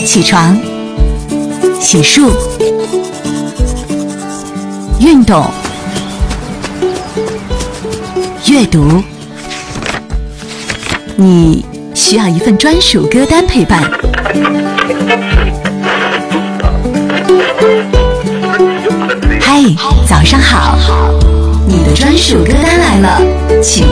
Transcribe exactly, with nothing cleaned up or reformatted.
起床、洗漱、运动、阅读，你需要一份专属歌单陪伴。嗨，早上好，你的专属歌单来了，请